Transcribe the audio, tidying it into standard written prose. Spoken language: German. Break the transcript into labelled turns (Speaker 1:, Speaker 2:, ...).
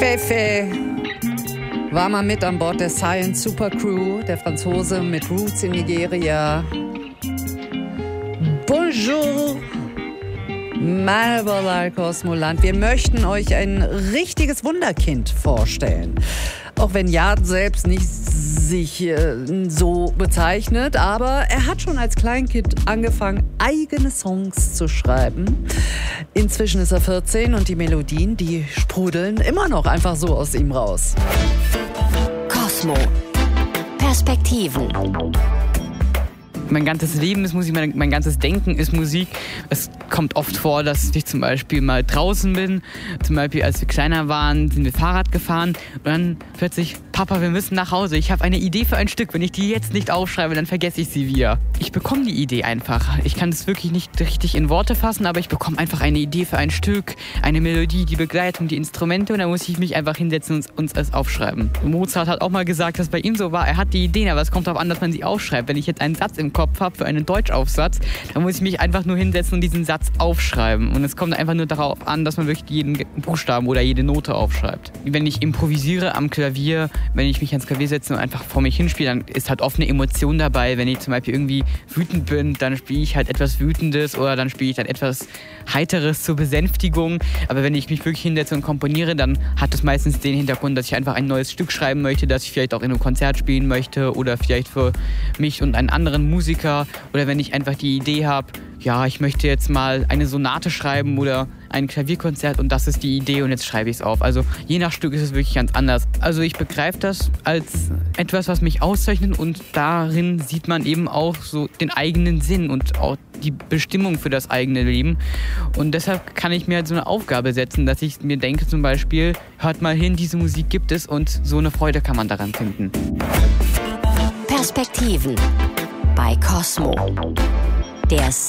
Speaker 1: Fefe war mal mit an Bord der Science Super Crew, der Franzose mit Roots in Nigeria. Bonjour, Malbolal Kosmoland. Wir möchten euch ein richtiges Wunderkind vorstellen. Auch wenn Jan selbst nicht sich so bezeichnet, aber er hat schon als Kleinkind angefangen, eigene Songs zu schreiben. Inzwischen ist er 14 und die Melodien, die sprudeln immer noch einfach so aus ihm raus.
Speaker 2: Kosmo. Perspektiven.
Speaker 3: Mein ganzes Leben ist Musik, mein ganzes Denken ist Musik. Es kommt oft vor, dass ich zum Beispiel mal draußen bin. Zum Beispiel, als wir kleiner waren, sind wir Fahrrad gefahren. Und dann plötzlich, Papa, wir müssen nach Hause. Ich habe eine Idee für ein Stück. Wenn ich die jetzt nicht aufschreibe, dann vergesse ich sie wieder. Ich bekomme die Idee einfach. Ich kann es wirklich nicht richtig in Worte fassen, aber ich bekomme einfach eine Idee für ein Stück, eine Melodie, die Begleitung, die Instrumente. Und dann muss ich mich einfach hinsetzen und es aufschreiben. Mozart hat auch mal gesagt, dass bei ihm so war. Er hat die Ideen, aber es kommt darauf an, dass man sie aufschreibt. Wenn ich jetzt einen Satz im Kopf habe für einen Deutschaufsatz, dann muss ich mich einfach nur hinsetzen und diesen Satz aufschreiben. Und es kommt einfach nur darauf an, dass man wirklich jeden Buchstaben oder jede Note aufschreibt. Wenn ich improvisiere am Klavier, wenn ich mich ans Klavier setze und einfach vor mich hinspiele, dann ist halt oft eine Emotion dabei. Wenn ich zum Beispiel irgendwie wütend bin, dann spiele ich halt etwas Wütendes oder dann spiele ich dann etwas Heiteres zur Besänftigung. Aber wenn ich mich wirklich hinsetze und komponiere, dann hat es meistens den Hintergrund, dass ich einfach ein neues Stück schreiben möchte, das ich vielleicht auch in einem Konzert spielen möchte oder vielleicht für mich und einen anderen Musiker. Oder wenn ich einfach die Idee habe, ja, ich möchte jetzt mal eine Sonate schreiben oder ein Klavierkonzert und das ist die Idee und jetzt schreibe ich es auf. Also je nach Stück ist es wirklich ganz anders. Also ich begreife das als etwas, was mich auszeichnet und darin sieht man eben auch so den eigenen Sinn und auch die Bestimmung für das eigene Leben. Und deshalb kann ich mir halt so eine Aufgabe setzen, dass ich mir denke zum Beispiel, hört mal hin, diese Musik gibt es und so eine Freude kann man daran finden.
Speaker 2: Perspektiven bei Kosmo. Der